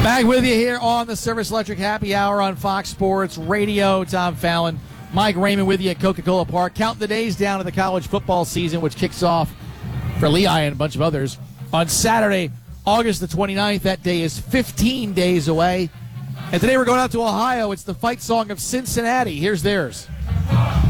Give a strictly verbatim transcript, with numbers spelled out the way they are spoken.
Back with you here on the Service Electric Happy Hour on Fox Sports Radio. Tom Fallon, Mike Raymond with you at Coca-Cola Park. Counting the days down to the college football season, which kicks off for Lehigh and a bunch of others on Saturday, August the twenty-ninth. That day is fifteen days away. And today we're going out to Ohio. It's the fight song of Cincinnati. Here's theirs.